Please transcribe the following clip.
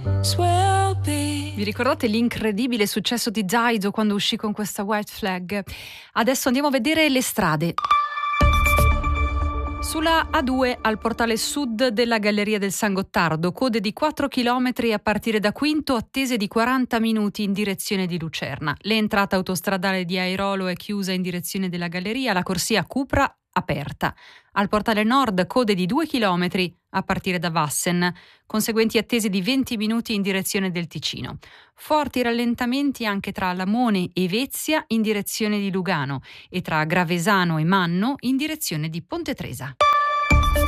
Vi ricordate l'incredibile successo di Dido quando uscì con questa White Flag? Adesso andiamo a vedere le strade. Sulla A2 al portale sud della Galleria del San Gottardo, code di 4 km a partire da Quinto, attese di 40 minuti in direzione di Lucerna. L'entrata autostradale di Airolo è chiusa in direzione della Galleria, la corsia Cupra aperta. Al portale nord code di 2 km a partire da Vassen, conseguenti attese di 20 minuti in direzione del Ticino. Forti rallentamenti anche tra Lamone e Vezia in direzione di Lugano e tra Gravesano e Manno in direzione di Ponte Tresa.